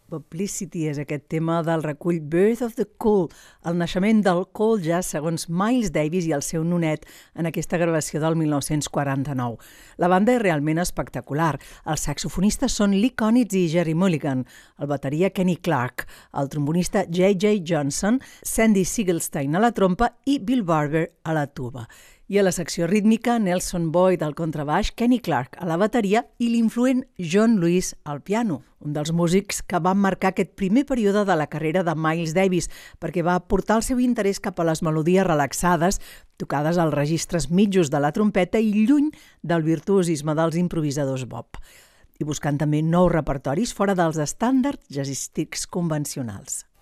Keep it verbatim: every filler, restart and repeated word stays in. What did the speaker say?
Publicity és aquest tema del recull Birth of the Cool, el naixement del cool jazz segons Miles Davis i el seu nonet en aquesta gravació del mil nou-cents quaranta-nou. La banda és realment espectacular. Els saxofonistes són Lee Konitz i Gerry Mulligan, el bateria Kenny Clarke, el trombonista J J Johnson, Sandy Siegelstein a la trompa i Bill Barber a la tuba. I a la secció rítmica, Nelson Boyd al contrabaix, Kenny Clarke a la bateria i l'influent John Lewis al piano, un dels músics que van marcar aquest primer període de la carrera de Miles Davis, perquè va portar el seu interès cap a les melodies relaxades, tocades als registres mitjos de la trompeta i lluny del virtuosisme dels improvisadors bop, i buscant també nous repertoris fora dels estàndards jazzístics convencionals.